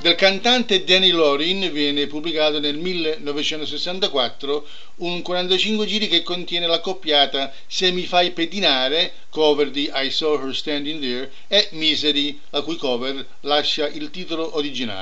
del cantante Danny Lorin viene pubblicato nel 1964 un 45 giri che contiene l'accoppiata Se mi fai pettinare, cover di I Saw Her Standing There, e Misery, la cui cover lascia il titolo originale.